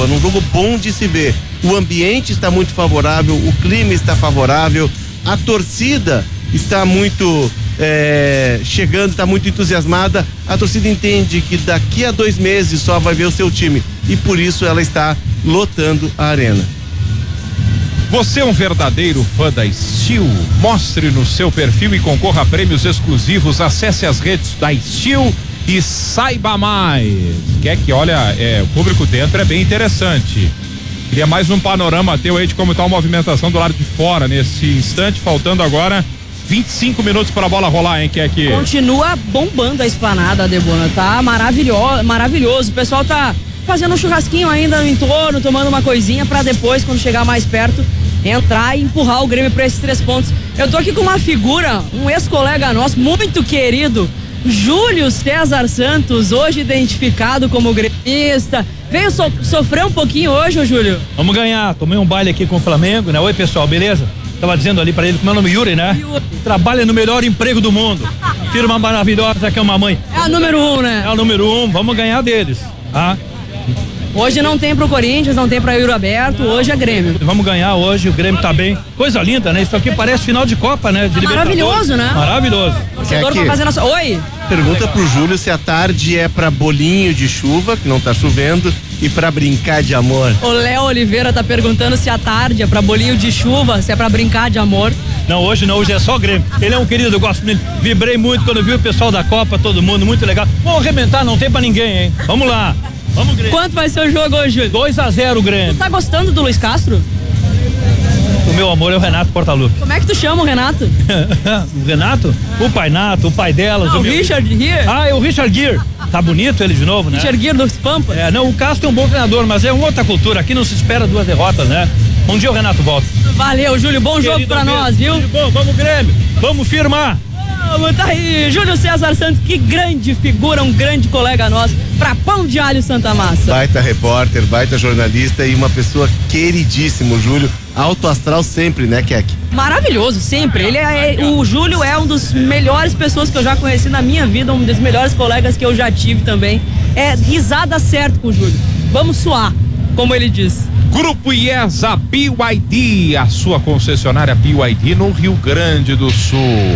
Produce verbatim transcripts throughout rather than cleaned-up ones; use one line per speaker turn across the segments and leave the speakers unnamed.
Debona, um jogo bom de se ver. O ambiente está muito favorável, o clima está favorável, a torcida está muito é, chegando, está muito entusiasmada. A torcida entende que daqui a dois meses só vai ver o seu time e por isso ela está lotando a arena.
Você é um verdadeiro fã da Steel? Mostre no seu perfil e concorra a prêmios exclusivos. Acesse as redes da Steel e saiba mais. Quer que, olha, é, o público dentro é bem interessante. Queria mais um panorama teu aí de como está a movimentação do lado de fora nesse instante, faltando agora vinte e cinco minutos para a bola rolar, hein, que é que
continua bombando a esplanada, Debona, tá maravilhoso, maravilhoso. O pessoal tá fazendo um churrasquinho ainda no entorno, tomando uma coisinha para depois, quando chegar mais perto, entrar e empurrar o Grêmio para esses três pontos. Eu tô aqui com uma figura, um ex-colega nosso, muito querido, Júlio César Santos, hoje identificado como gremista. Veio so, sofrer um pouquinho hoje, ô Júlio?
Vamos ganhar, tomei um baile aqui com o Flamengo, né? Oi, pessoal, beleza? Tava dizendo ali pra ele que meu nome é Yuri, né? Yuri. Trabalha no melhor emprego do mundo. Firma maravilhosa que é uma mãe.
É a número um, né?
É a número um, vamos ganhar deles, tá?
Hoje não tem pro Corinthians, não tem pra Euro Aberto, hoje é Grêmio.
Vamos ganhar hoje, o Grêmio tá bem. Coisa linda, né? Isso aqui parece final de Copa, né? De
Maravilhoso, né?
Maravilhoso.
Torcedor pra fazer nossa... Oi?
Pergunta pro Júlio se a tarde é pra bolinho de chuva, que não tá chovendo, e pra brincar de amor.
O Léo Oliveira tá perguntando se a tarde é pra bolinho de chuva, se é pra brincar de amor.
Não, hoje não, hoje é só Grêmio. Ele é um querido, eu gosto dele. Vibrei muito quando vi o pessoal da Copa, todo mundo, muito legal. Vamos arrebentar, não tem pra ninguém, hein? Vamos lá. Vamos, Grêmio.
Quanto vai ser o jogo hoje, Júlio?
dois a zero, Grêmio.
Tu tá gostando do Luiz Castro?
O meu amor é o Renato Portaluppi.
Como é que tu chama o Renato?
O Renato? O pai Nato, o pai delas.
Não,
o
o
meu...
Richard Gere.
Ah, é o Richard Gere. Tá bonito ele de novo, né?
Richard Gere dos Pampas.
É, não, o Castro é um bom treinador, mas é uma outra cultura. Aqui não se espera duas derrotas, né? Um dia o Renato volta.
Valeu, Júlio. Bom
Querido
jogo pra
amigo,
nós, viu?
Bom, vamos, Grêmio. Vamos firmar.
Vamos, tá aí. Júlio César Santos, que grande figura, um grande colega nosso, pra Pão de Alho Santa Massa.
Baita repórter, baita jornalista e uma pessoa queridíssima, o Júlio. Alto astral sempre, né, Kek?
Maravilhoso, sempre. Ele é, é, o Júlio é um dos melhores pessoas que eu já conheci na minha vida, um dos melhores colegas que eu já tive também. É risada certo com o Júlio. Vamos suar, como ele diz.
Grupo IESA B Y D, a sua concessionária B Y D no Rio Grande do Sul.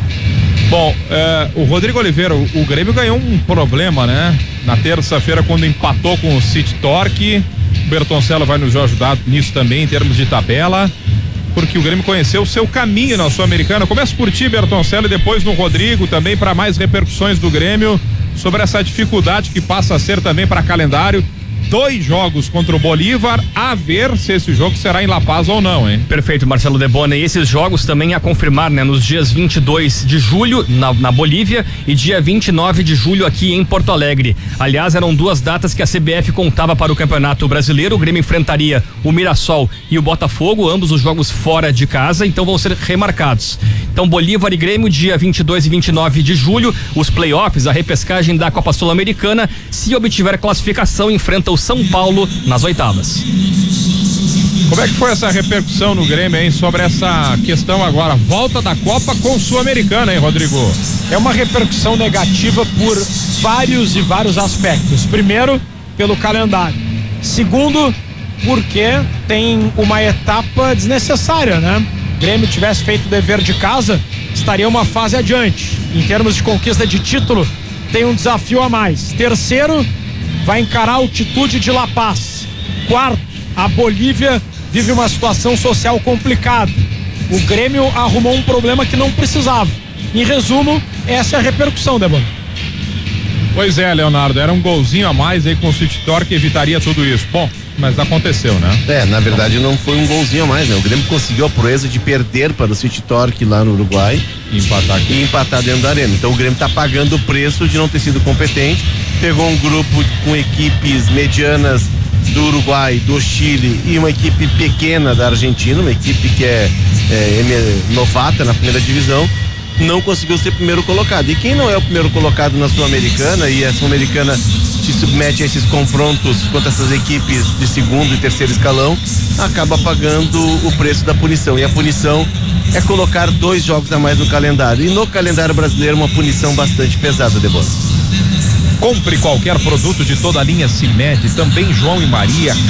Bom, eh, o Rodrigo Oliveira, o, o Grêmio ganhou um problema, né? Na terça-feira, quando empatou com o City Torque. O Bertoncello vai nos ajudar nisso também, em termos de tabela, porque o Grêmio conheceu o seu caminho na Sul-Americana. Começa por ti, Bertoncello, e depois no Rodrigo também, para mais repercussões do Grêmio sobre essa dificuldade que passa a ser também para calendário. Dois jogos contra o Bolívar, a ver se esse jogo será em La Paz ou não, hein?
Perfeito, Marcelo Debona. E esses jogos também a confirmar, né? Nos dias vinte e dois de julho na, na Bolívia e dia vinte e nove de julho aqui em Porto Alegre. Aliás, eram duas datas que a C B F contava para o Campeonato Brasileiro. O Grêmio enfrentaria o Mirassol e o Botafogo, ambos os jogos fora de casa, então vão ser remarcados. Então, Bolívar e Grêmio, dia vinte e dois e vinte e nove de julho, os playoffs, a repescagem da Copa Sul-Americana. Se obtiver classificação, enfrenta o São Paulo nas oitavas.
Como é que foi essa repercussão no Grêmio, hein? Sobre essa questão agora, volta da Copa com Sul-Americana, hein, Rodrigo?
É uma repercussão negativa por vários e vários aspectos. Primeiro, pelo calendário. Segundo, porque tem uma etapa desnecessária, né? O Grêmio tivesse feito o dever de casa, estaria uma fase adiante. Em termos de conquista de título, tem um desafio a mais. Terceiro, vai encarar a altitude de La Paz. Quarto, a Bolívia vive uma situação social complicada. O Grêmio arrumou um problema que não precisava. Em resumo, essa é a repercussão, Debona.
Pois é, Leonardo, era um golzinho a mais aí com o City Torque que evitaria tudo isso. Bom, mas aconteceu, né?
É, na verdade não foi um golzinho a mais, né? O Grêmio conseguiu a proeza de perder para o City Torque lá no Uruguai
e empatar aqui.
E empatar dentro da arena. Então o Grêmio tá pagando o preço de não ter sido competente. Pegou um grupo com equipes medianas do Uruguai, do Chile e uma equipe pequena da Argentina, uma equipe que é, é novata na primeira divisão, não conseguiu ser primeiro colocado. E quem não é o primeiro colocado na Sul-Americana, e a Sul-Americana se submete a esses confrontos contra essas equipes de segundo e terceiro escalão, acaba pagando o preço da punição. E a punição é colocar dois jogos a mais no calendário. E no calendário brasileiro, uma punição bastante pesada, Debona.
Compre qualquer produto de toda a linha Cimed, também João e Maria.